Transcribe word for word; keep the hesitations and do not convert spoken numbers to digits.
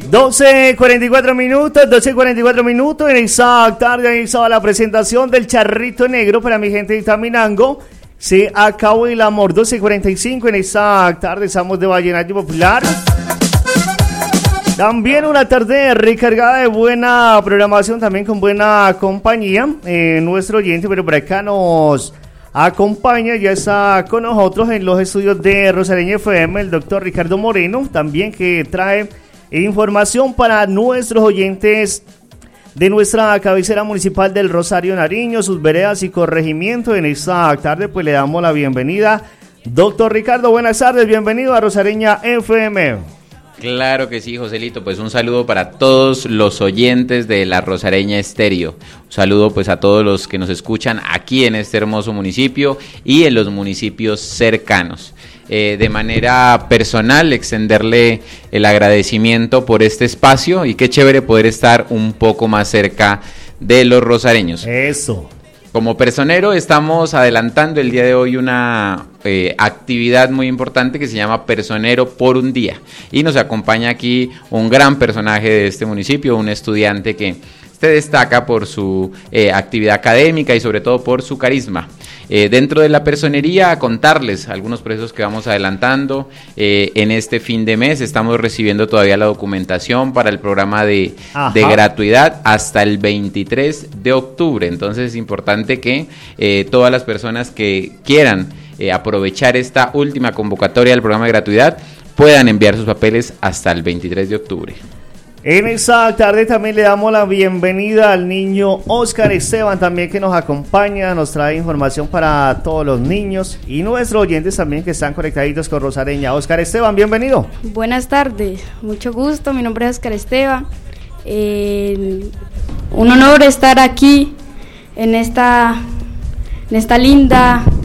doce cuarenta y cuatro minutos, doce cuarenta y cuatro minutos. En esa tarde ha iniciado la presentación del Charrito Negro para mi gente de Itaminango. Se acabó el amor. Doce cuarenta y cinco. En esa tarde estamos de Vallenato Popular. También una tarde recargada de buena programación, también con buena compañía. Eh, nuestro oyente, pero por acá nos acompaña, ya está con nosotros en los estudios de Rosareña F M, el doctor Ricardo Moreno, también que trae información para nuestros oyentes de nuestra cabecera municipal del Rosario Nariño, sus veredas y corregimiento. En esta tarde pues le damos la bienvenida. Doctor Ricardo, buenas tardes, bienvenido a Rosareña F M. Claro que sí, Joselito, pues un saludo para todos los oyentes de la Rosareña Estéreo. Un saludo pues a todos los que nos escuchan aquí en este hermoso municipio y en los municipios cercanos. Eh, de manera personal, extenderle el agradecimiento por este espacio y qué chévere poder estar un poco más cerca de los rosareños. Eso. Como personero estamos adelantando el día de hoy una eh, actividad muy importante que se llama Personero por un Día. Y nos acompaña aquí un gran personaje de este municipio, un estudiante que se destaca por su eh, actividad académica y sobre todo por su carisma. Eh, dentro de la personería, a contarles algunos procesos que vamos adelantando. Eh, en este fin de mes estamos recibiendo todavía la documentación para el programa de, de gratuidad hasta el veintitrés de octubre. Entonces es importante que eh, todas las personas que quieran eh, aprovechar esta última convocatoria del programa de gratuidad puedan enviar sus papeles hasta el veintitrés de octubre. En esta tarde también le damos la bienvenida al niño Oscar Esteban, también que nos acompaña, nos trae información para todos los niños y nuestros oyentes también que están conectaditos con Rosareña. Oscar Esteban, bienvenido. Buenas tardes, mucho gusto, mi nombre es Oscar Esteban. Eh, un honor estar aquí en esta, en esta linda